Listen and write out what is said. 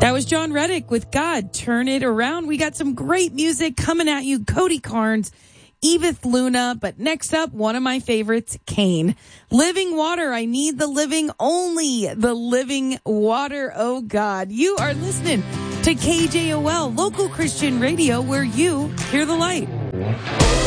That was John Reddick with God, Turn It Around. We got some great music coming at you. Cody Carnes, Edith Luna. But next up, one of my favorites, Kane. Living Water. I need the living, only the living water. Oh, God. You are listening to KJOL, local Christian radio, where you hear the light.